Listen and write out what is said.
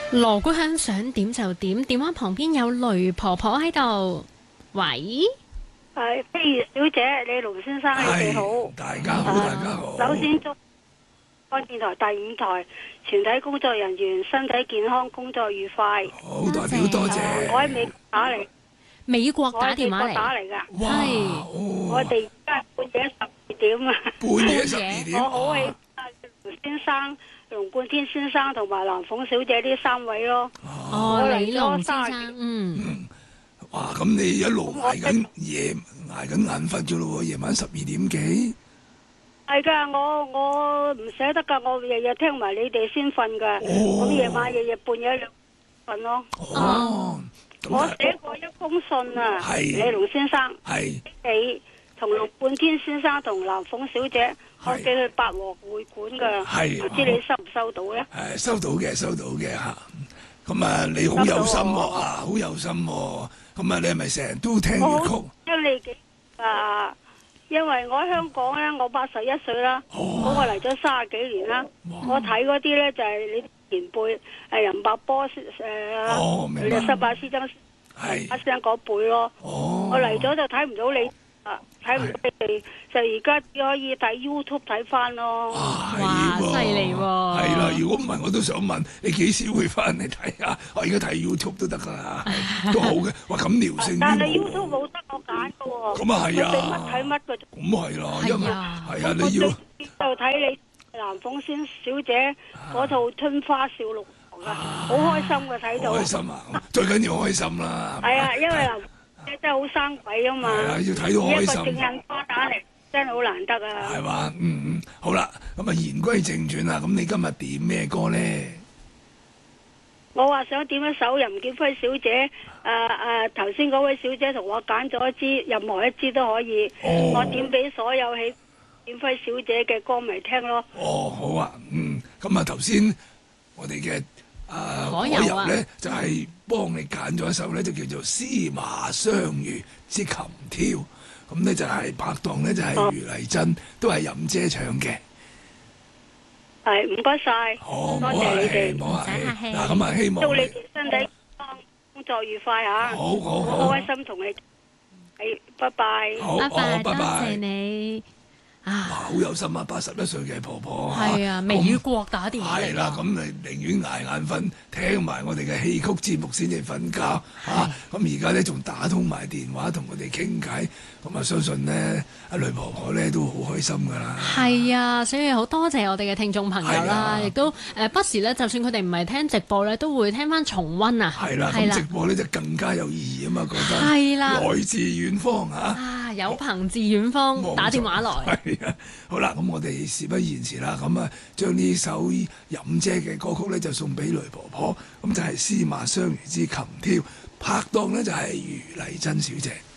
鑼鼓響想點就點，電話旁邊有雷婆婆喺度。喂， 係飛魚小姐，李龍先生，你哋好， 大家好，大家好。 首先祝香港電台第5台全體工作人員身體健康，工作愉快。 好，代表多謝。 我喺美國打嚟， 美國打電話嚟， 打嚟噶。 哇！ 我哋而家半夜12點啊， 半夜12點。 我好喜歡龍先生、龍冠天先生同埋藍鳳小姐呢3位咯。 李龍先生， 哇！咁你一路捱緊眼瞓咗咯喎，夜晚12點幾。 係噶，我唔捨得噶，我日日聽埋你哋先瞓噶。咁夜晚日日半夜瞓咯。我寫過一封信啊，李龍先生，你同龍冠天先生同藍鳳小姐，我寄去八和會館噶，唔知你收唔收到咧？ 收到嘅嚇。咁啊，你好有心喎，好有心喎。咁啊，你係咪成日都聽粵曲？ 因為我喺香港咧，我81歲啦，我嚟咗30幾年啦。我睇嗰啲咧就係你前輩任伯波失敗師曾先生嗰輩咯。我嚟咗就睇唔到你睇唔到你哋，就而家只可以睇 YouTube 睇翻咯。 哇，犀利喎！ 係啦，如果唔係我都想問你幾時會翻嚟睇啊？我而家睇 YouTube 都得噶啦，都好嘅。哇，咁聊勝於無。 但係 YouTube 冇得我揀噶喎。 咁啊係啊。 乜睇乜嘅。 咁係咯，因為係啊，你要就睇你藍鳳仙小姐嗰套《春花笑六郎》啊，好開心嘅睇到。 開心啊！最緊要開心啦。 係啊，因為藍鳳真係好生鬼啊嘛。係啊， 要睇到開心。 一個正印花打嚟，真係好難得啊。 係嘛？好啦，咁啊言歸正傳啦，咁你今日點咩歌咧？ 我話想點一首任劍輝小姐，頭先嗰位小姐同我揀咗一支，任何一支都可以。我點俾所有喜劍輝小姐嘅歌迷聽咯。 好啊，咁啊頭先我哋嘅火油咧就係幫你揀咗一首咧，就叫做《司馬相如之琴挑》。咁咧就係拍檔咧就係余麗珍，都係任姐唱嘅。 係，唔該晒，多謝你哋， 唔使客氣。嗱，咁啊，希望祝你哋身體健康，工作愉快嚇。好開心同你，拜拜。 好， 多謝你。 好有心啊！81歲嘅婆婆， 係啊，美國打電話嚟。 係啦，咁你寧願捱眼瞓，聽埋我哋嘅戲曲節目先至瞓覺嚇。咁而家咧仲打通埋電話同我哋傾偈，咁啊相信咧阿雷婆婆咧都好開心噶啦。係啊，所以好多謝我哋嘅聽眾朋友啦，亦都不時咧，就算佢哋唔係聽直播咧，都會聽翻重溫啊。 係啦，咁直播咧就更加有意義啊嘛，覺得係啦， 來自遠方嚇。 有朋自遠方打電話來。 好啦，咁我哋事不宜遲啦，咁啊將呢首任姐嘅歌曲咧就送俾雷婆婆，咁就係《司馬相如之琴挑》，拍檔咧就係余麗珍小姐。